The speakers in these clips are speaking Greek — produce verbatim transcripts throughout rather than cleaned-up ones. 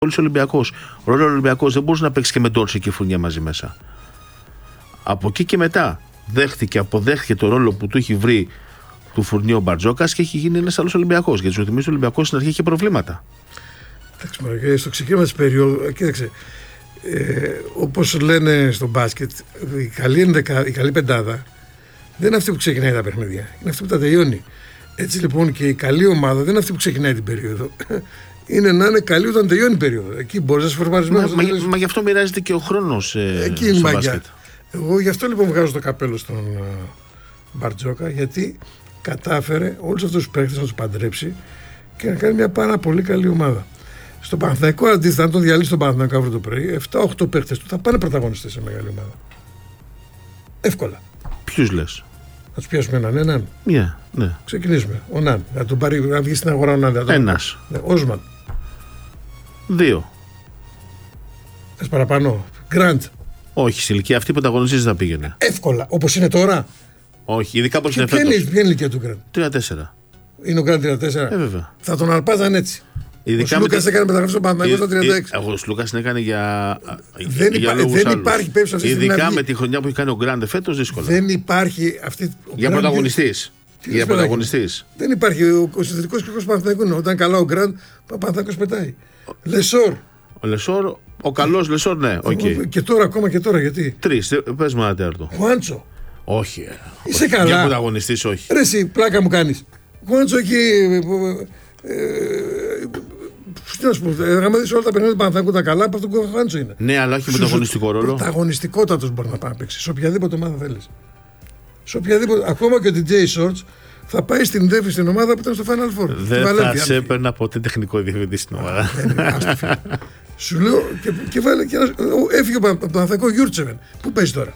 Πολύ Ολυμπιακός. Ο ρόλο Ολυμπιακός δεν μπορούσε να παίξει και με Ντόρση και Φουρνιέ μαζί μέσα. Από εκεί και μετά δέχτηκε, αποδέχτηκε το ρόλο που του έχει βρει του Φουρνιέ ο Μπαρτζόκας και έχει γίνει ένας άλλος Ολυμπιακός. Γιατί σου θυμίζει ο Ολυμπιακός στην αρχή είχε προβλήματα. Εντάξει, στο ξεκίνημα της περίοδου, κοίταξε, ε, όπως λένε στο μπάσκετ, η καλή, η καλή πεντάδα δεν είναι αυτή που ξεκινάει τα παιχνίδια, είναι αυτή που τα τελειώνει. Έτσι λοιπόν και η καλή ομάδα δεν είναι αυτή που ξεκινάει την περίοδο. Είναι να είναι καλή όταν τελειώνει η περίοδο. Εκεί μπορεί να είσαι φορμαρισμένο. Μα, μα, μα γι' αυτό μοιράζεται και ο χρόνος ε, εκεί είναι στο μαγιά. μπάσκετ. Εγώ γι' αυτό λοιπόν βγάζω το καπέλο στον uh, Μπαρτζόκα, γιατί κατάφερε όλους αυτούς τους παίκτες να τους παντρέψει και να κάνει μια πάρα πολύ καλή ομάδα. Στον Παναθηναϊκό, αντίθετα, αν τον διαλύσει τον Παναθηναϊκό αύριο το πρωί, επτά οκτώ παίκτες του θα πάνε πρωταγωνιστές σε μεγάλη ομάδα. Εύκολα. Ποιους λες? Θα τους πιάσουμε έναν έναν. Yeah, ναι. Ξεκινήσουμε. Ο Ναν. Να τον πάρει, να βγει στην αγορά ο Ναν. Ένας. Ναι, Όσμαν. Δύο. Θες παραπάνω. Γκραντ. Όχι, σε ηλικία αυτή πρωταγωνιστής θα πήγαινε. Εύκολα. Όπως είναι τώρα. Όχι, ειδικά πως είναι ποια φέτος. Ποια είναι η ηλικία του Γκραντ? τρία τέσσερα. Είναι ο Γκραντ τριάντα τέσσερα. Ε, βέβαια. Θα τον αρπάζαν έτσι. Ειδικά ο Σλούκας έκανε μεταγραφή στον Παναθηναϊκό στα τριάντα έξι. Ο Σλούκας την έκανε για, δεν για υπά, λόγους δεν άλλους. υπάρχει περίπτωση αυτή τη στιγμή. Ειδικά με τη χρονιά που έχει κάνει ο Γκράντε φέτος, δύσκολα. Δεν υπάρχει αυτή. Για πρωταγωνιστής. Για πρωταγωνιστής. Δεν υπάρχει. Ο, ο συνθετικός κρίκος του Παναθηναϊκού είναι. Όταν καλά ο Γκραντ, ο Παναθηναϊκός πετάει. Λεσόρ. Ο Λεσόρ, ο καλός Λεσόρ, ναι. Okay. Και τώρα, ακόμα και τώρα, γιατί. Τρεις, πες μου ένα τέταρτο. Χουάντσο. Όχι. Είσαι όχι. καλά. Για πρωταγωνιστής, όχι. Ρε εσύ, πλάκα μου κάνεις. Χουάντσο εκεί. Τι να σου πω, άμα δεις όλα τα παιχνίδια του Παναθηναϊκού τα καλά, από αυτόν τον Χουάντσο είναι. Ναι, αλλά όχι πρωταγωνιστικό ρόλο. Πρωταγωνιστικότατος μπορεί να πάει να παίξει. Σε οποιαδήποτε ομάδα θέλεις. Σε οποιαδήποτε. Ακόμα και ο ντι τζέι Shorts θα πάει στην Ντέφη στην ομάδα που ήταν στο Final Four. Δεν θα σε έπαιρνα ποτέ τεχνικό διευθυντή στην ομάδα. Σου λέω και, και βάλε και ένα. Έφυγε ο Παναθηναϊκό Γιούρτσεβεν. Πού παίζει τώρα?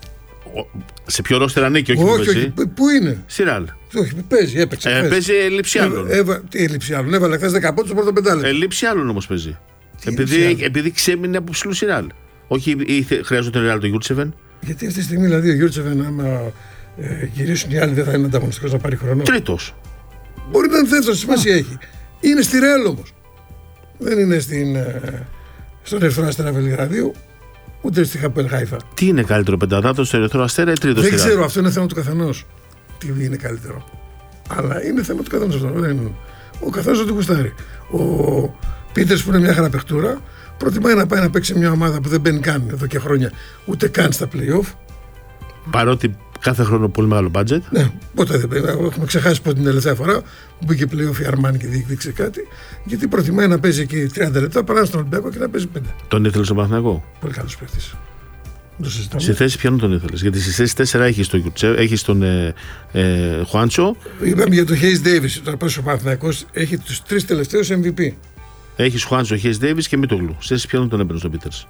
Σε ποιο ρόστερ ανήκει, όχι, όχι, όχι. Πού είναι? Σιράλ. Όχι, παίζει, έπαιξε. Ε, παίζει λήψη άλλων. Ε, ε, τι λήψη άλλων? Έβαλε χθες δέκα πόντους στο πρώτο πεντάλεπτο. Ε, λήψη άλλων όμως παίζει. Επειδή, επειδή ξέμεινε από ψηλού Σιράλ. Όχι, χρειάζεται τον Ρεάλ το Γιούρτσεβεν. Γιατί αυτή τη στιγμή δηλαδή ο Γιούρτσεβεν, άμα ε, γυρίσουν οι άλλοι, δεν θα είναι ανταγωνιστικός να πάρει χρόνο. Τρίτος. Μπορεί να είναι δεύτερος, σημασία έχει. Είναι στη Ρεάλ όμως. Δεν είναι στην, ε, στον Ερυθρό Αστέρα Βελιγραδίου. Ούτε στη Χαπουέλ Χάιφα. Τι είναι καλύτερο, πενταδάτο στο Ερυθρό Αστέρα ή τρίτο? Δεν ξέρω, αυτό είναι θέμα του καθενός. Τι είναι καλύτερο. Αλλά είναι θέμα του καθενός αυτό. Δεν... Ο καθένας δεν του γουστάρει. Ο Πίτερς που είναι μια χαρά παιχτούρα, προτιμάει να πάει να παίξει μια ομάδα που δεν μπαίνει καν εδώ και χρόνια, ούτε καν στα play-off. Παρότι κάθε χρόνο πολύ μεγάλο budget. Ναι, ποτέ δεν παίζει. Έχουμε ξεχάσει πότε την τελευταία φορά που μπήκε play-off η Αρμάνη και διεκδίκησε κάτι. Γιατί προτιμάει να παίζει εκεί τριάντα λεπτά παρά στον Ολυμπιακό και να παίζει πέντε. Τον ήθελε στον Παναθηναϊκό? Πολύ καλός παίκτης. Σε θέση ποιον τον ήθελες? Γιατί στη θέση τέσσερα έχεις τον, έχεις τον ε, ε, Χουάντσο. Είπαμε για τον Hayes Davis. Τώρα πάει ο Παναθηναϊκός, έχει τους τρεις τελευταίους εμ βι πι. Έχεις Χουάντσο, Hayes Davis και Μίτογλου. Σε θέση ποιον τον έπαιρνε στον Πίτερς?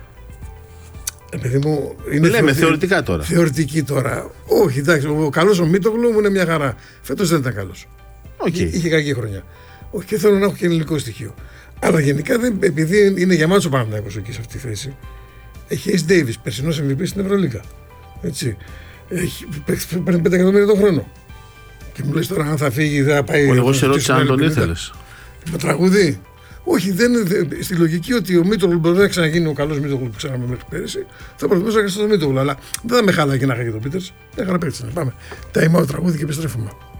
Επειδή μου είναι λέμε θεωρητικά, θεωρητικά τώρα. Θεωρητική τώρα. Όχι, εντάξει, ο καλός ο Μίτογλου μου είναι μια χαρά. Φέτος δεν ήταν καλός. Okay. Είχε κακή χρονιά. Όχι, και θέλω να έχω και ελληνικό στοιχείο. Αλλά γενικά δεν, επειδή είναι γεμάτος ο Παναθηναϊκός εκεί σε αυτή τη θέση. Έχει Ace Davis, περσινός εμ βι πι στην Ευρωλίγα. Έτσι. Έχει, παίρνει πέντε εκατομμύρια το χρόνο. Και μου λες τώρα αν θα φύγει, δεν θα πάει. Εγώ σε ρώτησα αν τον ήθελες. Με τραγούδι. Όχι, δεν είναι στη λογική ότι ο Μίτογλου μπορεί να ξαναγίνει ο καλός Μίτογλου που ξέραμε μέχρι πέρυσι. Θα προτιμούσα και στον Μίτογλου. Αλλά δεν θα με χάλαγε να είχα και τον Πίτερς. Έχανα παίξει. Πάμε. Τα ημάω τραγούδι και επιστρέφουμε.